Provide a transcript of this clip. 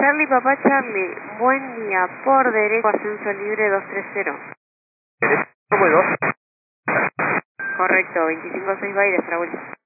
Charlie, papá Charlie, buen día, por derecho, ascenso libre 230. ¿Cómo 2? Correcto, 25-6 Baires, Raúl.